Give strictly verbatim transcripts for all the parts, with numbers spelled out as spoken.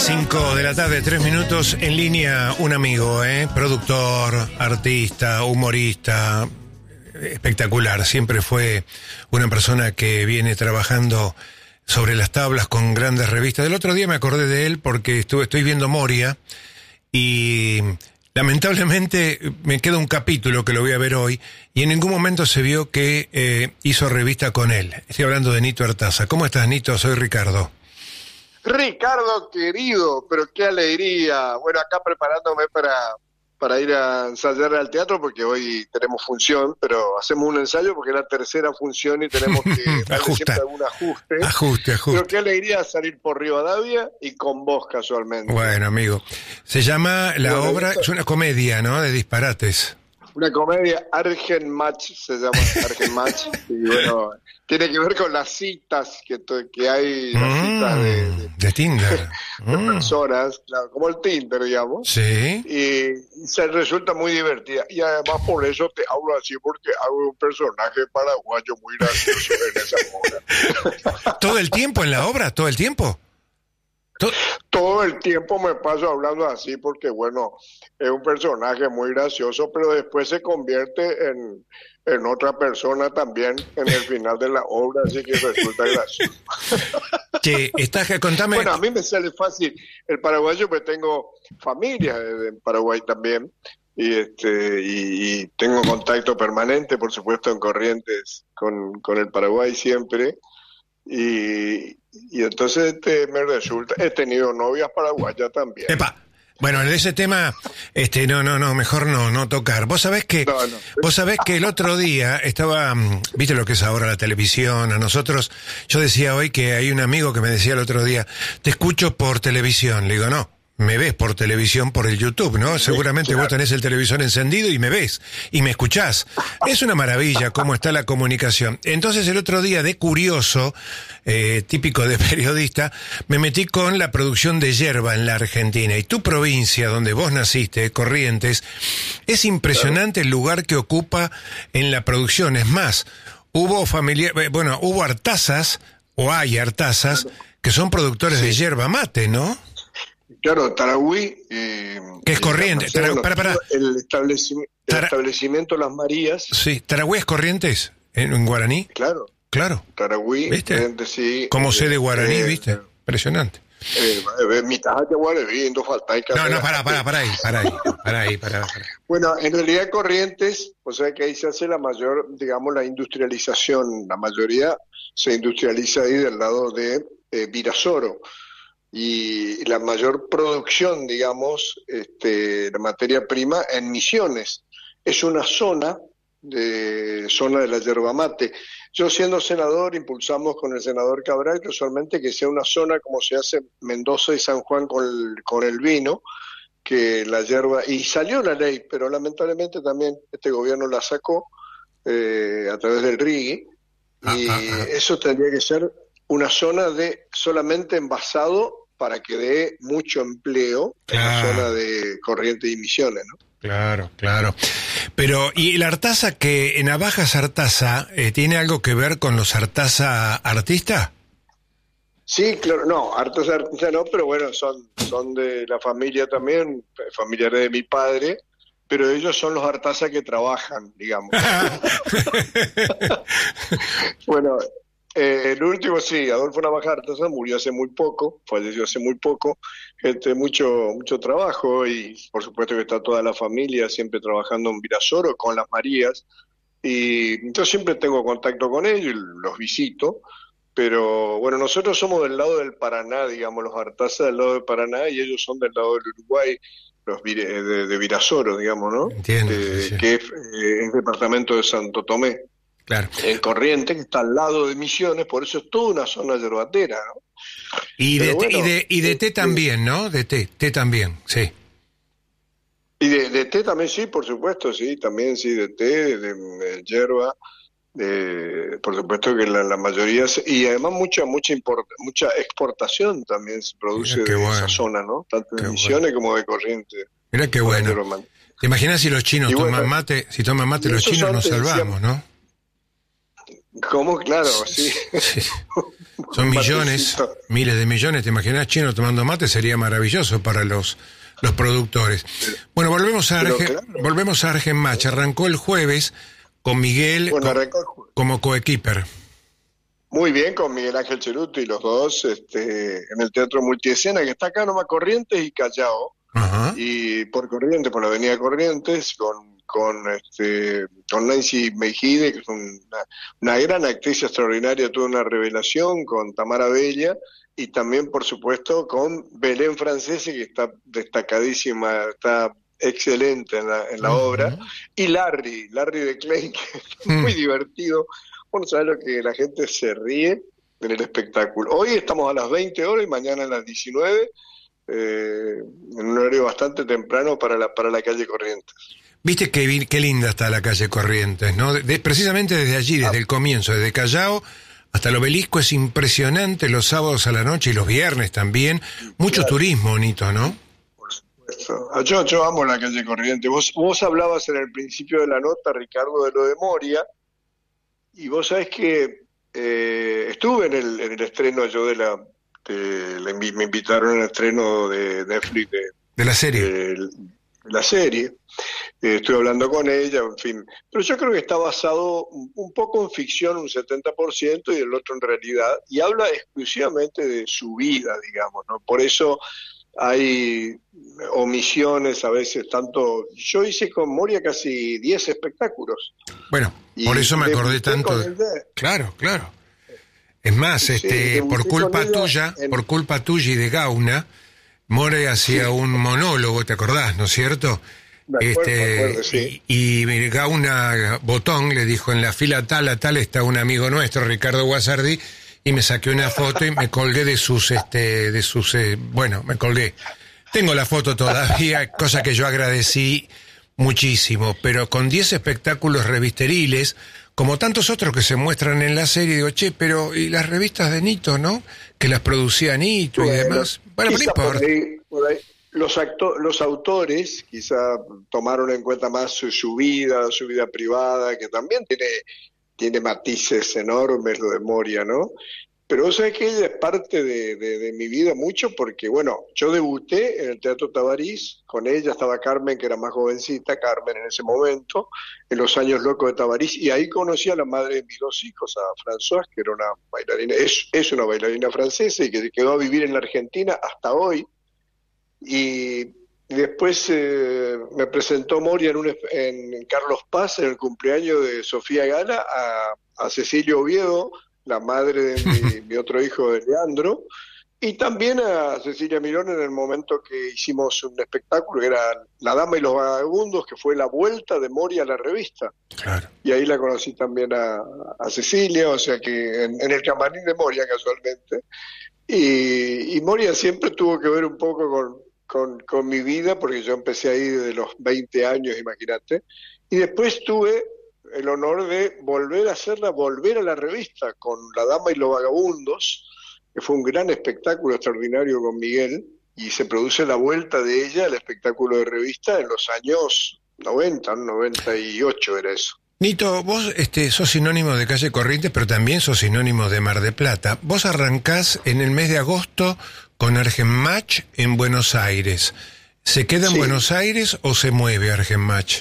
cinco de la tarde, tres minutos, en línea un amigo, ¿eh? Productor, artista, humorista, espectacular. Siempre fue una persona que viene trabajando sobre las tablas con grandes revistas. El otro día me acordé de él porque estuve, estoy viendo Moria y lamentablemente me queda un capítulo que lo voy a ver hoy y en ningún momento se vio que eh, hizo revista con él. Estoy hablando de Nito Artaza. ¿Cómo estás, Nito? Soy Ricardo. Ricardo, querido, pero qué alegría. Bueno, acá preparándome para, para ir a ensayar al teatro, porque hoy tenemos función, pero hacemos un ensayo porque es la tercera función y tenemos que darle siempre algún ajuste. Ajuste, ajuste. Pero qué alegría salir por Rivadavia y con vos casualmente. Bueno, amigo. Se llama, la bueno, obra, esto... es una comedia, ¿no? De disparates. Una comedia, Argen Match, se llama Argen Match, y bueno, tiene que ver con las citas que, que hay, las mm, citas de, de, de Tinder, de mm. personas, claro, como el Tinder, digamos, sí, y, y se resulta muy divertida, y además por eso te hablo así, porque hago un personaje paraguayo muy gracioso en esa obra. ¿Todo el tiempo en la obra? ¿Todo el tiempo? ¿Todo? Todo el tiempo me paso hablando así porque, bueno, es un personaje muy gracioso, pero después se convierte en, en otra persona también en el final de la obra, así que resulta gracioso. Che, estás, contame. Bueno, a mí me sale fácil el paraguayo, pues tengo familia en Paraguay también, y este y, y tengo contacto permanente, por supuesto, en Corrientes con, con el Paraguay siempre. Y, y entonces este, me resulta, he tenido novias paraguayas también. Epa, bueno, en ese tema, este, no, no, no, mejor no, no tocar. Vos sabés que, no, no. vos sabés que el otro día estaba, viste lo que es ahora la televisión, a nosotros, yo decía hoy que hay un amigo que me decía el otro día, te escucho por televisión, le digo, no. Me ves por televisión, por el YouTube, ¿no? Seguramente claro. Vos tenés el televisor encendido y me ves, y me escuchás. Es una maravilla cómo está la comunicación. Entonces el otro día, de curioso, eh, típico de periodista, me metí con la producción de yerba en la Argentina. Y tu provincia, donde vos naciste, Corrientes, es impresionante el lugar que ocupa en la producción. Es más, hubo familia, bueno, hubo artazas, o hay artazas, que son productores sí. de yerba mate, ¿no? Claro, Tarahui... Eh, ¿Qué es Corrientes? Tara, para, para. El, establecimiento, el Tara, establecimiento Las Marías. Sí, ¿Tarahui es Corrientes? ¿En, en guaraní? Claro. Claro. Tarahui, ¿viste? Sí. Como eh, sé de guaraní, eh, ¿viste? Impresionante. Eh, eh, mitad de guaraní, no falta. No, no, para, para, para ahí, para ahí, para ahí, para, para. Bueno, en realidad Corrientes, o sea que ahí se hace la mayor, digamos, la industrialización. La mayoría se industrializa ahí del lado de eh, Virasoro. Y la mayor producción, digamos, este, la materia prima en Misiones. Es una zona de zona de la yerba mate. Yo, siendo senador, impulsamos con el senador Cabral que usualmente que sea una zona como se hace Mendoza y San Juan con el, con el vino, que la yerba, y salió la ley, pero lamentablemente también este gobierno la sacó eh, a través del R I G I, y ah, ah, ah. eso tendría que ser una zona de solamente envasado para que dé mucho empleo claro. en la zona de Corrientes y Misiones, ¿no? Claro, claro. Pero, ¿y la Artaza que en Navajas Artaza eh, tiene algo que ver con los Artaza artistas? Sí, claro, no, Artaza artista no, pero bueno, son, son de la familia también, familiares de mi padre, pero ellos son los Artaza que trabajan, digamos. Bueno, Eh, el último sí, Adolfo Navajas Artaza murió hace muy poco, falleció hace muy poco, este, mucho mucho trabajo y por supuesto que está toda la familia siempre trabajando en Virasoro con las Marías y yo siempre tengo contacto con ellos y los visito, pero bueno, nosotros somos del lado del Paraná, digamos, los Artaza del lado del Paraná y ellos son del lado del Uruguay, los de, de, de Virasoro, digamos, ¿no? Entiendo, eh, sí. Que es eh, el departamento de Santo Tomé. Claro. En Corrientes, que está al lado de Misiones, por eso es toda una zona yerbatera, ¿no? Y de, bueno, y de, y de té también, ¿no? De té, té también, sí. Y de, de té también, sí, por supuesto, sí, también sí, de té, de, de yerba, de, por supuesto que la, la mayoría, y además mucha mucha import, mucha exportación también se produce de bueno. esa zona, ¿no? Tanto de qué Misiones bueno. como de Corrientes. Mira qué bueno. ¿Te imaginas si los chinos y toman bueno, mate? Si toman mate los chinos nos salvamos, decía, ¿no? ¿Cómo? Claro, sí. sí. Son millones, matecito. Miles de millones. ¿Te imaginas chino tomando mate? Sería maravilloso para los los productores. Bueno, volvemos a Argen, claro. volvemos a Argen Match. Arrancó el jueves con Miguel bueno, con, como coequiper. Muy bien, con Miguel Ángel Cheruto y los dos este, en el Teatro Multiescena, que está acá nomás Corrientes y Callao. Ajá. Y por Corrientes, por la avenida Corrientes, con, con, este, con Nancy Mejide, que es una, una gran actriz extraordinaria, tuvo una revelación, con Tamara Bella, y también, por supuesto, con Belén Francese, que está destacadísima, está excelente en la, en la uh-huh. obra, y Larry, Larry de Klein, que es muy uh-huh. divertido. Bueno, sabes lo que la gente se ríe en el espectáculo. Hoy estamos a las veinte horas y mañana a las diecinueve, eh, en un horario bastante temprano para la, para la calle Corrientes. Viste qué, qué linda está la calle Corrientes, ¿no? De, precisamente desde allí, desde ah. el comienzo, desde Callao hasta el Obelisco, es impresionante, los sábados a la noche y los viernes también. Mucho claro. turismo, Nito, ¿no? Por supuesto. Yo, yo amo la calle Corrientes. Vos, vos hablabas en el principio de la nota, Ricardo, de lo de Moria, y vos sabés que eh, estuve en el, en el estreno yo de la... De, le, me invitaron al estreno de Netflix de, de la serie. De, de la serie. Eh, estoy hablando con ella, en fin. Pero yo creo que está basado un, un poco en ficción, un setenta por ciento, y el otro en realidad, y habla exclusivamente de su vida, digamos, ¿no? Por eso hay omisiones a veces, tanto... Yo hice con Moria casi diez espectáculos. Bueno, por eso me acordé tanto... De... Claro, claro. Es más, sí, este, por culpa tuya, en... por culpa tuya y de Gauna, Moria hacía sí. un monólogo, ¿te acordás, no es cierto? Me acuerdo, este, me acuerdo, sí. y, y Gauna Botón le dijo, en la fila tal a tal está un amigo nuestro, Ricardo Guasardi, y me saqué una foto y me colgué de sus, este, de sus, eh, bueno, me colgué. Tengo la foto todavía, cosa que yo agradecí muchísimo, pero con diez espectáculos revisteriles, como tantos otros que se muestran en la serie, digo, che, pero y las revistas de Nito, ¿no? Que las producía Nito bueno, y demás. Bueno, no importa. Por ahí, por ahí. Los, acto los autores quizá tomaron en cuenta más su, su vida, su vida privada, que también tiene, tiene matices enormes lo de Moria, ¿no? Pero vos sabés que ella es parte de, de, de mi vida mucho porque, bueno, yo debuté en el Teatro Tabarís, con ella estaba Carmen, que era más jovencita, Carmen en ese momento, en los años locos de Tabarís, y ahí conocí a la madre de mis dos hijos, a Françoise, que era una bailarina, es, es una bailarina francesa y que quedó a vivir en la Argentina hasta hoy, y después eh, me presentó Moria en, un, en Carlos Paz, en el cumpleaños de Sofía Gala, a, a Cecilia Oviedo, la madre de mi, mi otro hijo, de Leandro, y también a Cecilia Mirón en el momento que hicimos un espectáculo que era La Dama y los Vagabundos, que fue la vuelta de Moria a la revista. Claro. Y ahí la conocí también a, a Cecilia, o sea que en, en el camarín de Moria casualmente. Y, y Moria siempre tuvo que ver un poco con, con, con mi vida, porque yo empecé ahí desde los veinte años, imagínate, y después tuve el honor de volver a hacerla, volver a la revista con La Dama y los Vagabundos, que fue un gran espectáculo extraordinario con Miguel, y se produce la vuelta de ella al espectáculo de revista en los años noventa, noventa y ocho era eso. Nito, vos este, sos sinónimo de Calle Corrientes, pero también sos sinónimo de Mar del Plata. Vos arrancás en el mes de agosto con Argen Match en Buenos Aires. ¿Se queda en sí. Buenos Aires o se mueve Argen Match?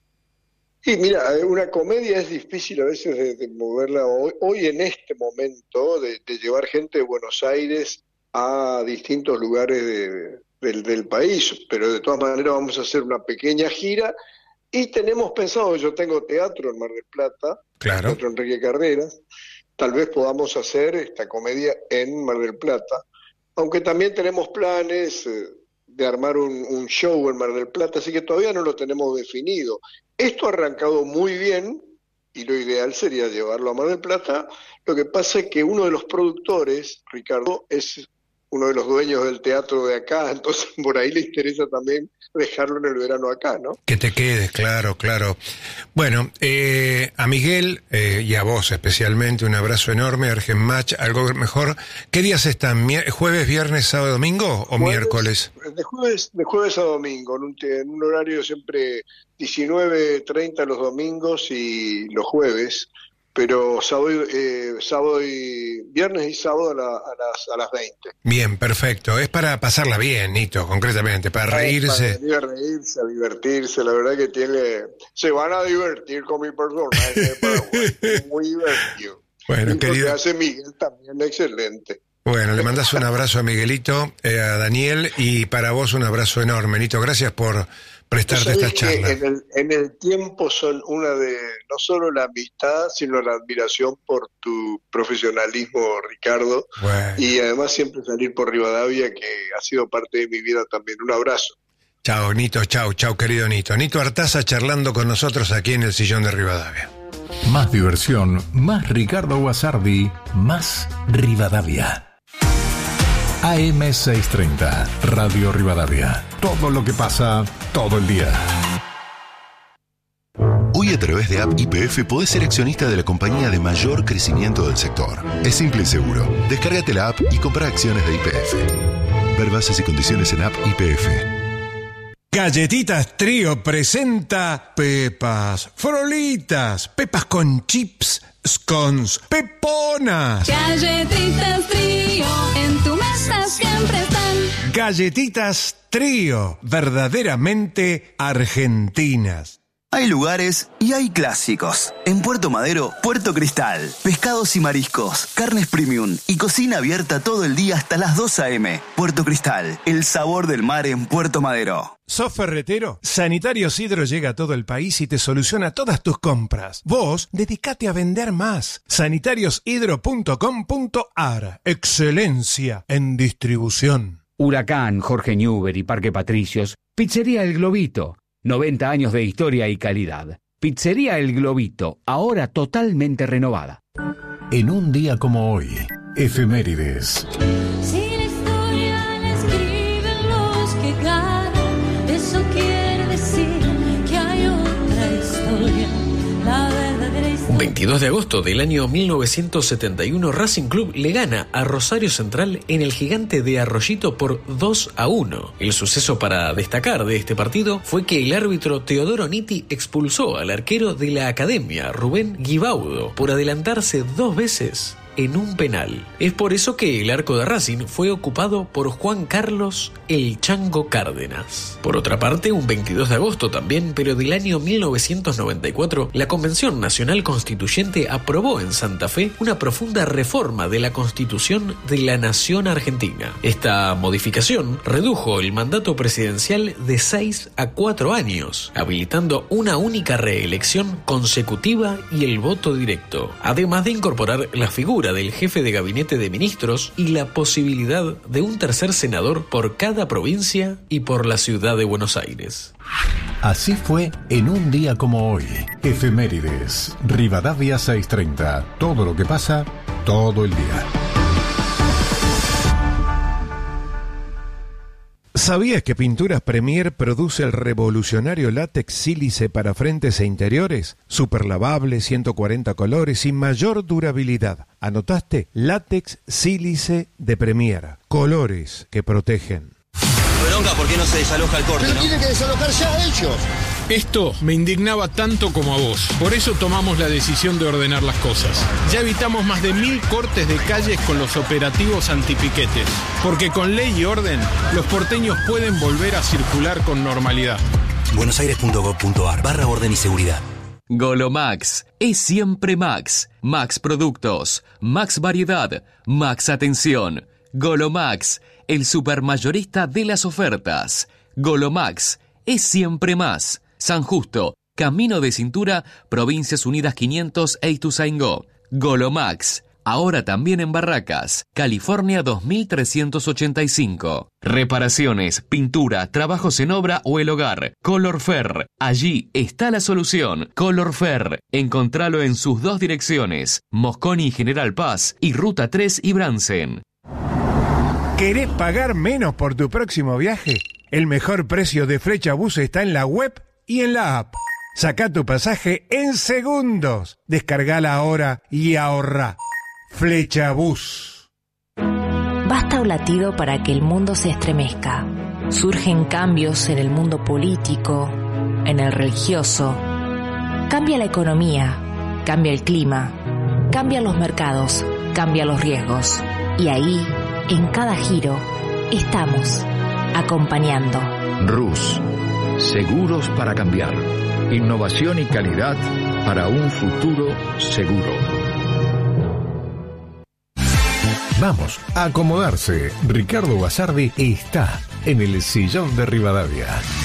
Sí, mira, una comedia es difícil a veces de, de moverla hoy, hoy en este momento, de, de llevar gente de Buenos Aires a distintos lugares de, del, del país, pero de todas maneras vamos a hacer una pequeña gira y tenemos pensado, yo tengo teatro en Mar del Plata, claro. Teatro Enrique Carreras, tal vez podamos hacer esta comedia en Mar del Plata, aunque también tenemos planes eh, de armar un, un show en Mar del Plata, así que todavía no lo tenemos definido. Esto ha arrancado muy bien y lo ideal sería llevarlo a Mar del Plata. Lo que pasa es que uno de los productores, Ricardo, es uno de los dueños del teatro de acá, entonces por ahí le interesa también dejarlo en el verano acá, ¿no? Que te quedes, claro, claro. Bueno, eh, a Miguel eh, y a vos especialmente, un abrazo enorme, Argen Match, algo mejor. ¿Qué días están? ¿Jueves, viernes, sábado, domingo o jueves, miércoles? De jueves, de jueves a domingo, en un, en un horario siempre diecinueve treinta los domingos y los jueves. pero sábado, eh, sábado y viernes y sábado a, la, a, las, a las veinte. Bien, perfecto. Es para pasarla bien, Nito, concretamente, para reírse. Para a reírse, a divertirse. La verdad que tiene, se van a divertir con mi personaje de Paraguay. Muy divertido. Bueno, y querido. Lo que hace Miguel también excelente. Bueno, le mandas un abrazo a Miguelito, eh, a Daniel, y para vos un abrazo enorme, Nito. Gracias por prestarte esta charla. En el, en el tiempo son una de, no solo la amistad, sino la admiración por tu profesionalismo, Ricardo, bueno. Y además siempre salir por Rivadavia, que ha sido parte de mi vida también. Un abrazo. Chao, Nito, chao, chao, querido Nito. Nito Artaza charlando con nosotros aquí en el sillón de Rivadavia. Más diversión, más Ricardo Guasardi, más Rivadavia. A M seiscientos treinta, Radio Rivadavia. Todo lo que pasa, todo el día. Hoy a través de App Y P F podés ser accionista de la compañía de mayor crecimiento del sector. Es simple y seguro. Descárgate la app y compra acciones de Y P F. Ver bases y condiciones en App Y P F. Galletitas Trío presenta Pepas, Frolitas, Pepas con chips, scones, Peponas. Galletitas Trío, en tu mesa siempre están. Galletitas Trío, verdaderamente argentinas. Hay lugares y hay clásicos. En Puerto Madero, Puerto Cristal. Pescados y mariscos, carnes premium y cocina abierta todo el día hasta las dos a eme. Puerto Cristal, el sabor del mar en Puerto Madero. ¿Sos ferretero? Sanitarios Hidro llega a todo el país y te soluciona todas tus compras. Vos, dedicate a vender más. sanitarios hidro punto com punto ar. Excelencia en distribución. Huracán, Jorge Newbery, Parque Patricios. Pizzería El Globito. noventa años de historia y calidad. Pizzería El Globito, ahora totalmente renovada. En un día como hoy, efemérides. Si la historia la escriben los que ganan, eso quiere decir que hay otra historia, la verdadera historia. Un veintidós de agosto del año mil novecientos setenta y uno, Racing Club le gana a Rosario Central en el Gigante de Arroyito por dos a uno. El suceso para destacar de este partido fue que el árbitro Teodoro Nitti expulsó al arquero de la Academia, Rubén Guibaudo, por adelantarse dos veces en un penal. Es por eso que el arco de Racing fue ocupado por Juan Carlos El Chango Cárdenas. Por otra parte, un veintidós de agosto también, pero del año mil novecientos noventa y cuatro, la Convención Nacional Constituyente aprobó en Santa Fe una profunda reforma de la Constitución de la Nación Argentina. Esta modificación redujo el mandato presidencial de seis a cuatro años, habilitando una única reelección consecutiva y el voto directo, además de incorporar la figura del jefe de gabinete de ministros y la posibilidad de un tercer senador por cada provincia y por la ciudad de Buenos Aires. Así fue en un día como hoy. Efemérides. Rivadavia seiscientos treinta. Todo lo que pasa, todo el día. ¿Sabías que Pinturas Premier produce el revolucionario látex sílice para frentes e interiores? Super lavable, ciento cuarenta colores y mayor durabilidad. ¿Anotaste? Látex sílice de Premier. Colores que protegen. Bronca, ¿por qué no se desaloja el corte? Pero ¿no? tiene que desalojar ya ellos. Esto me indignaba tanto como a vos. Por eso tomamos la decisión de ordenar las cosas. Ya evitamos más de mil cortes de calles con los operativos antipiquetes. Porque con ley y orden, los porteños pueden volver a circular con normalidad. buenosaires punto gov punto ar barra orden y seguridad. Golomax es siempre Max. Max Productos, Max Variedad, Max Atención. Golomax, el supermayorista de las ofertas. Golomax es siempre más. San Justo, Camino de Cintura, Provincias Unidas quinientos e Ituzaingó. Golomax, ahora también en Barracas, California dos mil trescientos ochenta y cinco. Reparaciones, pintura, trabajos en obra o el hogar. Colorfer, allí está la solución. Colorfer, encontralo en sus dos direcciones, Mosconi y General Paz y Ruta tres y Bransen. ¿Querés pagar menos por tu próximo viaje? El mejor precio de Flechabús está en la web y en la app. Sacá tu pasaje en segundos. Descargala ahora y ahorrá. Flechabús. Basta un latido para que el mundo se estremezca. Surgen cambios en el mundo político, en el religioso. Cambia la economía, cambia el clima. cambian los mercados, cambian los riesgos. Y ahí, en cada giro, estamos acompañando. Rus, seguros para cambiar. Innovación y calidad para un futuro seguro. Vamos a acomodarse. Ricardo Basardi está en el sillón de Rivadavia.